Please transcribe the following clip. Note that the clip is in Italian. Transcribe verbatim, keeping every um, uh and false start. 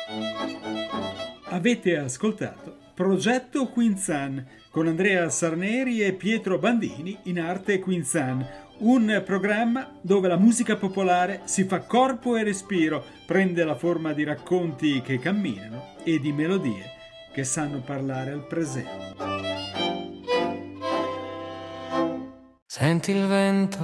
Avete ascoltato Progetto Quinzan con Andrea Sarneri e Pietro Bandini in arte Quinzan, un programma dove la musica popolare si fa corpo e respiro, prende la forma di racconti che camminano e di melodie che sanno parlare al presente. Senti il vento